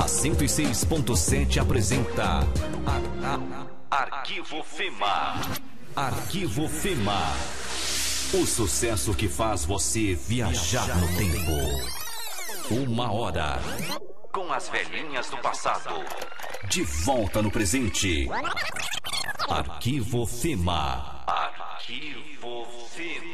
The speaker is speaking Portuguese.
106.7 apresenta Arquivo Fema. Arquivo Fema. O sucesso que faz você viajar no tempo. 1 hora com as velhinhas do passado. De volta no presente. Arquivo Fema. Arquivo Fema.